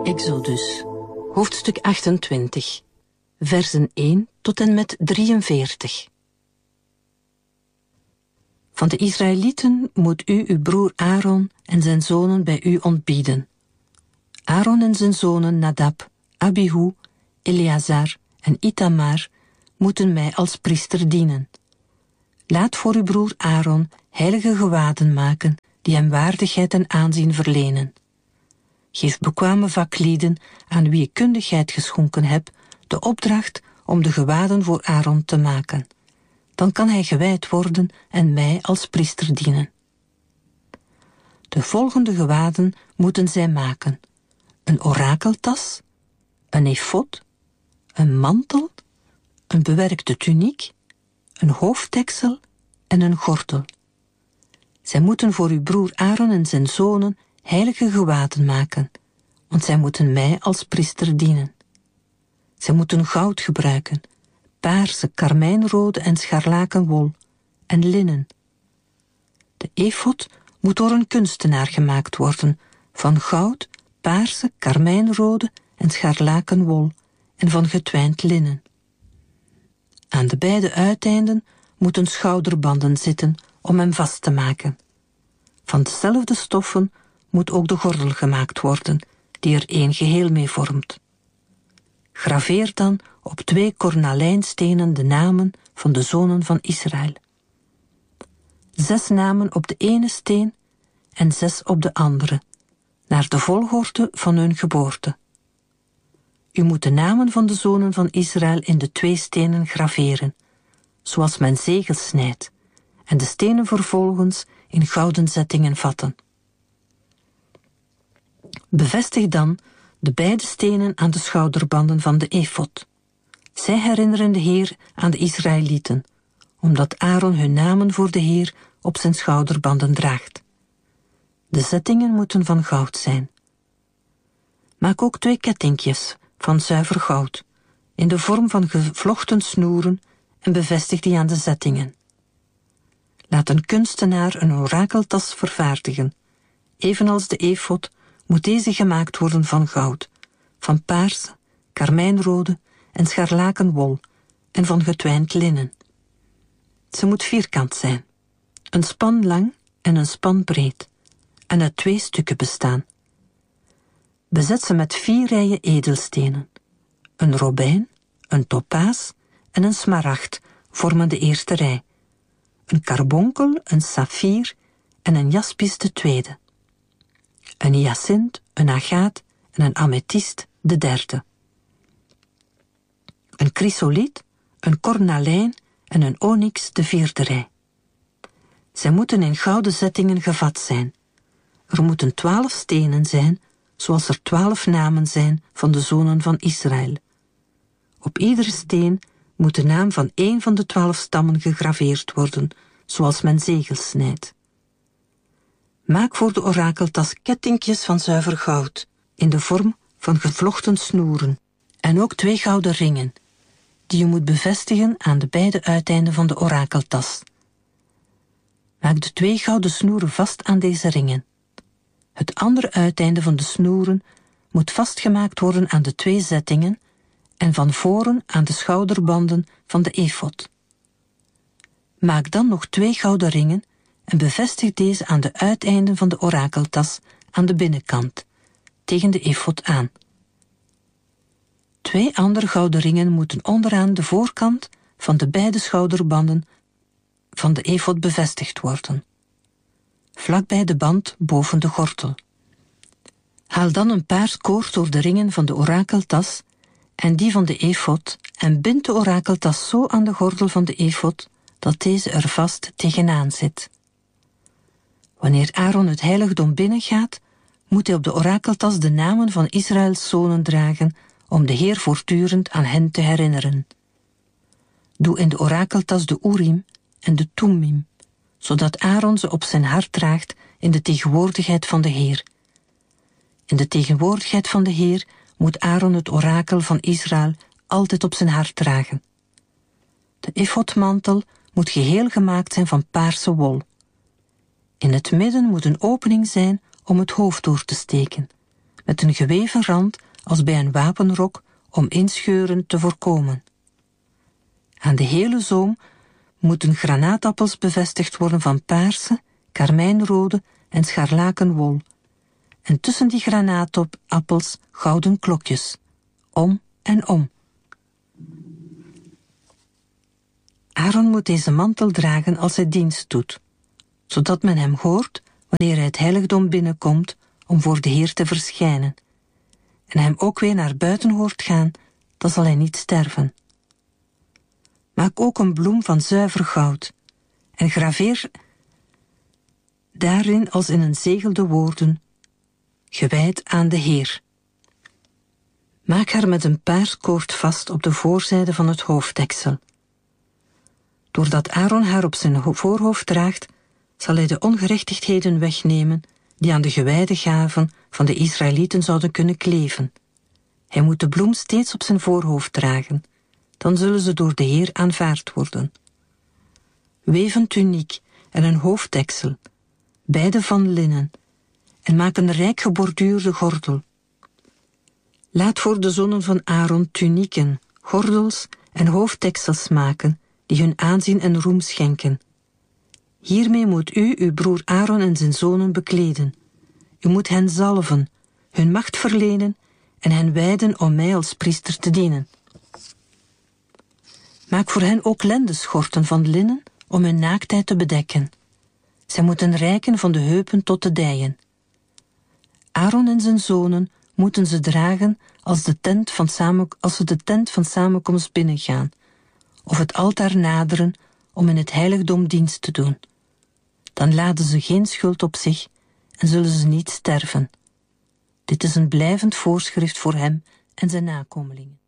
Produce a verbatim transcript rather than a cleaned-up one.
Exodus, hoofdstuk achtentwintig, versen één tot en met drieënveertig. Van de Israëlieten moet u uw broer Aaron en zijn zonen bij u ontbieden. Aaron en zijn zonen Nadab, Abihu, Eleazar en Itamar moeten mij als priester dienen. Laat voor uw broer Aaron heilige gewaden maken die hem waardigheid en aanzien verlenen. Geef bekwame vaklieden aan wie ik kundigheid geschonken heb de opdracht om de gewaden voor Aaron te maken. Dan kan hij gewijd worden en mij als priester dienen. De volgende gewaden moeten zij maken: een orakeltas, een efod, een mantel, een bewerkte tuniek, een hoofddeksel en een gordel. Zij moeten voor uw broer Aaron en zijn zonen heilige gewaden maken, want zij moeten mij als priester dienen. Zij moeten goud gebruiken, paarse, karmijnrode en scharlakenwol en linnen. De efod moet door een kunstenaar gemaakt worden, van goud, paarse, karmijnrode en scharlakenwol en van getwijnd linnen. Aan de beide uiteinden moeten schouderbanden zitten om hem vast te maken. Van dezelfde stoffen moet ook de gordel gemaakt worden, die er één geheel mee vormt. Graveer dan op twee kornalijnstenen de namen van de zonen van Israël. Zes namen op de ene steen en zes op de andere, naar de volgorde van hun geboorte. U moet de namen van de zonen van Israël in de twee stenen graveren, zoals men zegels snijdt, en de stenen vervolgens in gouden zettingen vatten. Bevestig dan de beide stenen aan de schouderbanden van de efod. Zij herinneren de Heer aan de Israëlieten, omdat Aaron hun namen voor de Heer op zijn schouderbanden draagt. De zettingen moeten van goud zijn. Maak ook twee kettinkjes van zuiver goud, in de vorm van gevlochten snoeren, en bevestig die aan de zettingen. Laat een kunstenaar een orakeltas vervaardigen. Evenals de efod moet deze gemaakt worden van goud, van paarse, karmijnrode en scharlakenwol en van getwijnd linnen. Ze moet vierkant zijn, een span lang en een span breed, en uit twee stukken bestaan. Bezet ze met vier rijen edelstenen. Een robijn, een topaas en een smaragd vormen de eerste rij. Een karbonkel, een saffier en een jaspis de tweede. Een hyacint, een agaat en een amethyst de derde. Een chrysoliet, een kornalijn en een onyx de vierde rij. Zij moeten in gouden zettingen gevat zijn. Er moeten twaalf stenen zijn, zoals er twaalf namen zijn van de zonen van Israël. Op iedere steen moet de naam van één van de twaalf stammen gegraveerd worden, zoals men zegels snijdt. Maak voor de orakeltas kettinkjes van zuiver goud, in de vorm van gevlochten snoeren, en ook twee gouden ringen, die je moet bevestigen aan de beide uiteinden van de orakeltas. Maak de twee gouden snoeren vast aan deze ringen. Het andere uiteinde van de snoeren moet vastgemaakt worden aan de twee zettingen en van voren aan de schouderbanden van de efod. Maak dan nog twee gouden ringen en bevestig deze aan de uiteinden van de orakeltas aan de binnenkant, tegen de efod aan. Twee andere gouden ringen moeten onderaan de voorkant van de beide schouderbanden van de efod bevestigd worden, vlakbij de band boven de gordel. Haal dan een paars koord door de ringen van de orakeltas en die van de efod en bind de orakeltas zo aan de gordel van de efod dat deze er vast tegenaan zit. Wanneer Aaron het heiligdom binnengaat, moet hij op de orakeltas de namen van Israëls zonen dragen om de Heer voortdurend aan hen te herinneren. Doe in de orakeltas de Urim en de Thummim, zodat Aaron ze op zijn hart draagt in de tegenwoordigheid van de Heer. In de tegenwoordigheid van de Heer moet Aaron het orakel van Israël altijd op zijn hart dragen. De efodmantel moet geheel gemaakt zijn van paarse wol. In het midden moet een opening zijn om het hoofd door te steken, met een geweven rand als bij een wapenrok om inscheuren te voorkomen. Aan de hele zoom moeten granaatappels bevestigd worden van paarse, karmijnrode en scharlakenwol, en tussen die granaatappels gouden klokjes, om en om. Aaron moet deze mantel dragen als hij dienst doet, zodat men hem hoort wanneer hij het heiligdom binnenkomt om voor de Heer te verschijnen, en hem ook weer naar buiten hoort gaan, dan zal hij niet sterven. Maak ook een bloem van zuiver goud en graveer daarin als in een zegel de woorden, gewijd aan de Heer. Maak haar met een paars koord vast op de voorzijde van het hoofddeksel. Doordat Aaron haar op zijn voorhoofd draagt, zal hij de ongerechtigheden wegnemen die aan de gewijde gaven van de Israëlieten zouden kunnen kleven. Hij moet de bloem steeds op zijn voorhoofd dragen, dan zullen ze door de Heer aanvaard worden. Weef een tuniek en een hoofddeksel, beide van linnen, en maak een rijk geborduurde gordel. Laat voor de zonen van Aaron tunieken, gordels en hoofddeksels maken, die hun aanzien en roem schenken. Hiermee moet u uw broer Aaron en zijn zonen bekleden. U moet hen zalven, hun macht verlenen en hen wijden om mij als priester te dienen. Maak voor hen ook lendenschorten van linnen om hun naaktheid te bedekken. Zij moeten reiken van de heupen tot de dijen. Aaron en zijn zonen moeten ze dragen als, de tent van samen, als ze de tent van samenkomst binnengaan, of het altaar naderen om in het heiligdom dienst te doen. Dan laden ze geen schuld op zich en zullen ze niet sterven. Dit is een blijvend voorschrift voor hem en zijn nakomelingen.